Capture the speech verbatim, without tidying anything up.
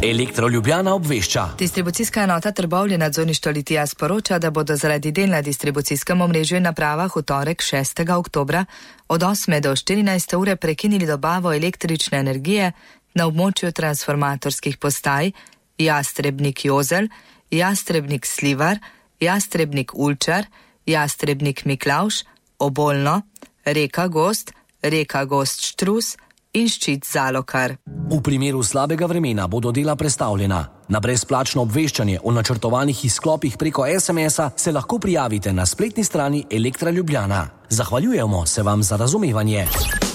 Elektro Ljubljana obvešča. Distribucijska enota Trbovlje nadzorništvo Litija sporoča, da bodo zaradi del na distribucijskem omrežju in napravah v torek šestega oktobra od osme do štirinajste ure prekinili dobavo električne energije na območju transformatorskih postaj Jastrebnik Jozel, Jastrebnik Slivar, Jastrebnik Ulčar, Jastrebnik Miklavž, Obolno, Reka Gost, Reka Gost Štrus in Ščit Zalokar. V primeru slabega vremena bodo dela prestavljena. Na brezplačno obveščanje o načrtovanih izklopih preko es em es-a se lahko prijavite na spletni strani Elektra Ljubljana. Zahvaljujemo se vam za razumevanje.